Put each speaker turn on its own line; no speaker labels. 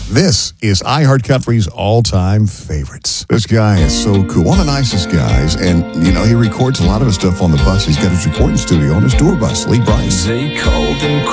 This is iHeart Country's all-time favorites. This guy is so cool. One of the nicest guys. And, he records a lot of his stuff on the bus. He's got his recording studio on his tour bus, Lee Brice.
They called him